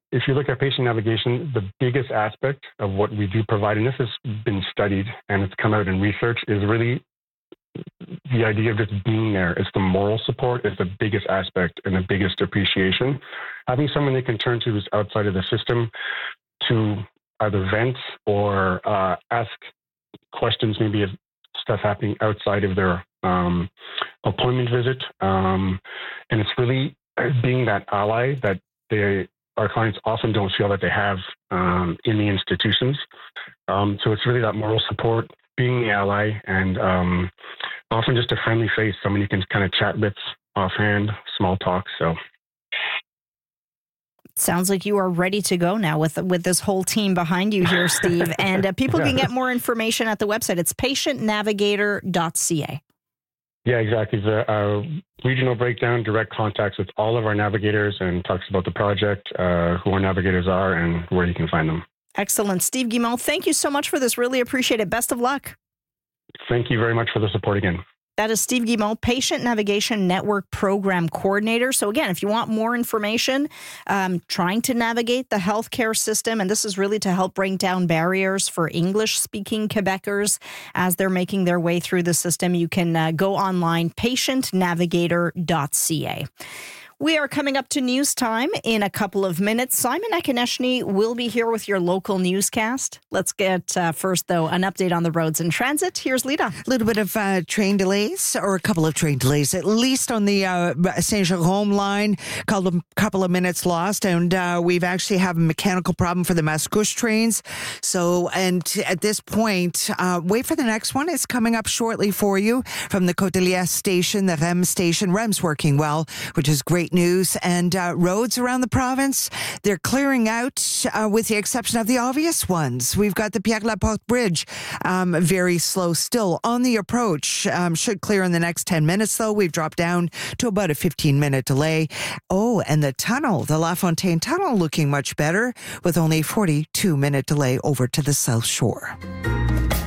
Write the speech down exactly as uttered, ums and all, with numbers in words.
if you look at patient navigation, the biggest aspect of what we do provide, and this has been studied and it's come out in research, is really the idea of just being there. It's the moral support is the biggest aspect and the biggest appreciation. Having someone they can turn to who's outside of the system to either vent or uh, ask questions, maybe of stuff happening outside of their um, appointment visit. Um, and it's really being that ally that they, our clients often don't feel that they have um, in the institutions. Um, so it's really that moral support, being the ally, and um, often just a friendly face, someone you can kind of chat with offhand, small talk. So. Sounds like you are ready to go now with with this whole team behind you here, Steve. And uh, people yeah. can get more information at the website. It's patient navigator dot c a. Yeah, exactly. The uh, regional breakdown, direct contacts with all of our navigators, and talks about the project, uh, who our navigators are, and where you can find them. Excellent. Steve Guimont, thank you so much for this. Really appreciate it. Best of luck. Thank you very much for the support again. That is Steve Guimont, Patient Navigation Network Program Coordinator. So again, if you want more information, um, trying to navigate the healthcare system, and this is really to help bring down barriers for English-speaking Quebecers as they're making their way through the system, you can uh, go online, patient navigator dot c a. We are coming up to news time in a couple of minutes. Simon Akineshny will be here with your local newscast. Let's get uh, first, though, an update on the roads and transit. Here's Lita. A little bit of uh, train delays, or a couple of train delays, at least on the uh, Saint-Jérôme line. A couple of minutes lost, and uh, we've actually have a mechanical problem for the Mascouche trains. So, and at this point, uh, wait for the next one. It's coming up shortly for you from the Côte-de-Liesse station, the R E M station. R E M's working well, which is great news. And uh, roads around the province, they're clearing out uh, with the exception of the obvious ones. We've got the Pierre-Laporte Bridge, um, very slow still on the approach. Um, should clear in the next ten minutes, though. We've dropped down to about a fifteen minute delay. Oh, and the tunnel, the La Fontaine Tunnel, looking much better with only a forty-two minute delay over to the South Shore.